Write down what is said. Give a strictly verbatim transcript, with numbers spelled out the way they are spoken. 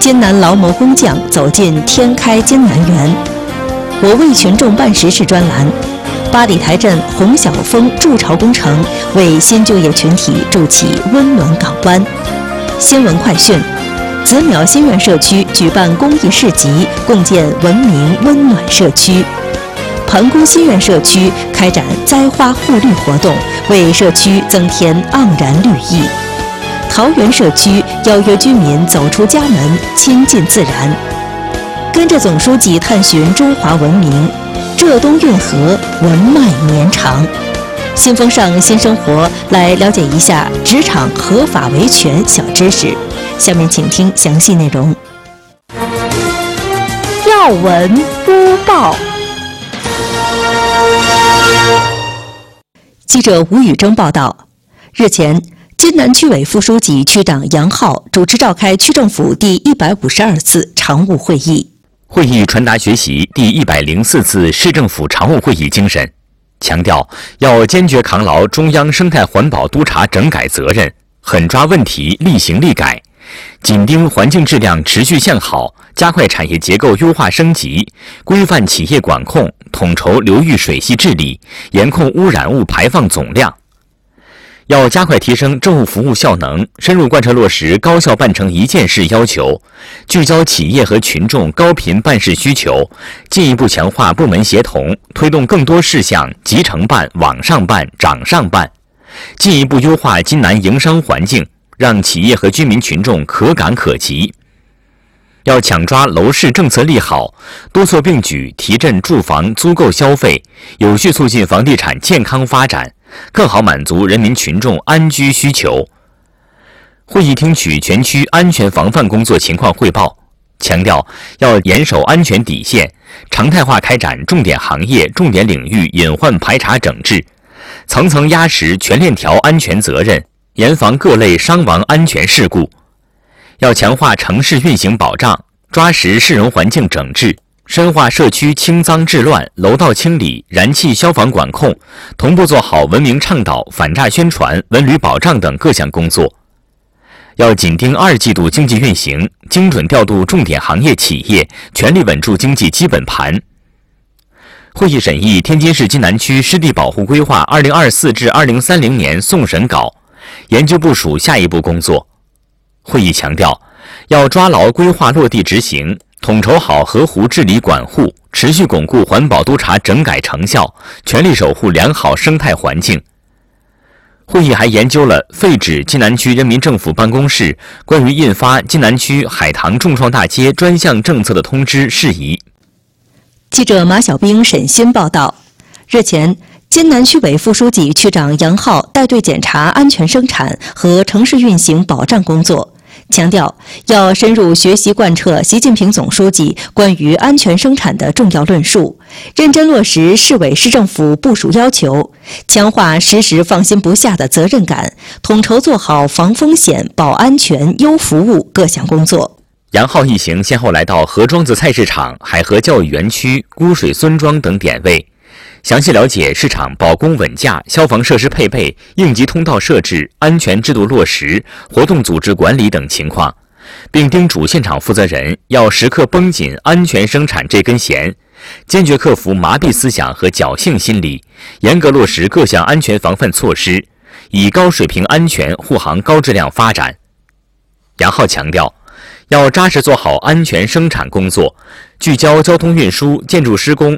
艰难劳模工匠走进天开艰难园。我为群众办实事专栏，八里台镇洪晓峰筑巢工程为新就业群体筑起温暖港湾。新闻快讯：子淼新苑社区举办公益市集，共建文明温暖社区。盘古西苑社区开展栽花护绿活动，为社区增添盎然绿意。桃园社区邀约居民走出家门，亲近自然。跟着总书记探寻中华文明，浙东运河文脉绵长。新风尚新生活，来了解一下职场合法维权小知识。下面请听详细内容。 要闻播报。 记者吴宇征报道，日前，津南区委副书记、区长杨浩主持召开区政府第一百五十二次常务会议。 会议传达学习第一百零四次市政府常务会议精神，强调要坚决扛牢中央生态环保督察整改责任，狠抓问题，力行力改，紧盯环境质量持续向好，加快产业结构优化升级，规范企业管控，统筹流域水系治理，严控污染物排放总量。要加快提升政务服务效能，深入贯彻落实高效办成一件事要求，聚焦企业和群众高频办事需求，进一步强化部门协同，推动更多事项集成办、网上办、掌上办，进一步优化津南营商环境，让企业和居民群众可感可及。要抢抓楼市政策利好，多措并举提振住房租购消费，有序促进房地产健康发展，更好满足人民群众安居需求。会议听取全区安全防范工作情况汇报，强调要严守安全底线，常态化开展重点行业、重点领域隐患排查整治，层层压实全链条安全责任，严防各类伤亡安全事故。要强化城市运行保障，抓实市容环境整治，深化社区清脏治乱、楼道清理、燃气消防管控，同步做好文明倡导、反诈宣传、文旅保障等各项工作。要紧盯二季度经济运行，精准调度重点行业企业，全力稳住经济基本盘。会议审议天津市津南区湿地保护规划二零二四至二零三零年送审稿，研究部署下一步工作。会议强调，要抓牢规划落地执行，统筹好河湖治理管护，持续巩固环保督察整改成效，全力守护良好生态环境。会议还研究了废止津南区人民政府办公室关于印发津南区海棠众创大街专项政策的通知事宜。 记者马小兵、沈鑫报道，日前，津南区委副书记、区长杨浩带队检查安全生产和城市运行保障工作，强调要深入学习贯彻习近平总书记关于安全生产的重要论述，认真落实市委市政府部署要求，强化时时放心不下的责任感，统筹做好防风险、保安全、优服务各项工作。 杨浩一行先后来到河庄子菜市场、海河教育园区、沽水孙庄等点位，详细了解市场保供稳价、消防设施配备、应急通道设置、安全制度落实、活动组织管理等情况，并叮嘱现场负责人要时刻绷紧安全生产这根弦，坚决克服麻痹思想和侥幸心理，严格落实各项安全防范措施，以高水平安全护航高质量发展。杨浩强调，要扎实做好安全生产工作，聚焦交通运输、建筑施工、